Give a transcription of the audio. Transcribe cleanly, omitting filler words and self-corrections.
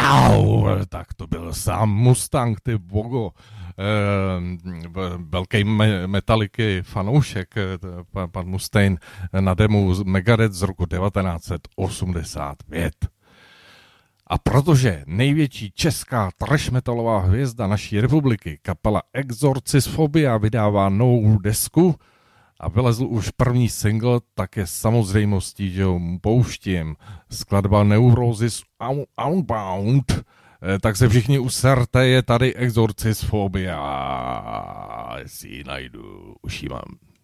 Wow, tak to byl sám Mustang, ty bogo. Velký Metallicy fanoušek, pan Mustaine, na demo Megadeth z roku 1985. A protože největší česká thrash metalová hvězda naší republiky, kapela Exorcisphobia, vydává novou desku a vylezl už první single, tak je samozřejmostí, že ho pouštím. Skladba Neurosis Unbound. Tak se všichni userte, je tady Exorcisphobia. Jestli ji najdu, už ji mám.